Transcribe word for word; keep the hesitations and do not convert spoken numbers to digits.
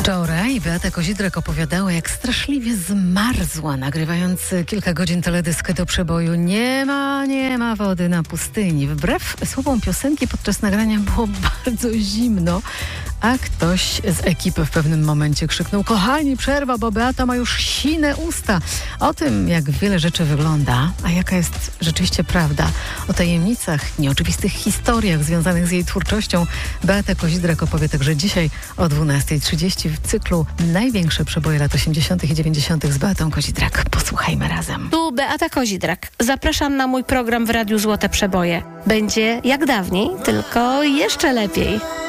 Wczoraj Beata Kozidrak opowiadała, jak straszliwie zmarzła, nagrywając kilka godzin teledyskę do przeboju Nie ma, nie ma wody na pustyni. Wbrew słowom piosenki podczas nagrania było bardzo zimno, a ktoś z ekipy w pewnym momencie krzyknął: kochani, przerwa, bo Beata ma już sine usta. O tym, jak wiele rzeczy wygląda, a jaka jest rzeczywiście prawda, o tajemnicach, nieoczywistych historiach związanych z jej twórczością, Beata Kozidrak opowie także dzisiaj o dwunasta trzydzieści w cyklu Największe przeboje lat osiemdziesiątych i dziewięćdziesiątych z Beatą Kozidrak. Posłuchajmy razem. Tu Beata Kozidrak. Zapraszam na mój program w Radiu Złote Przeboje. Będzie jak dawniej, tylko jeszcze lepiej.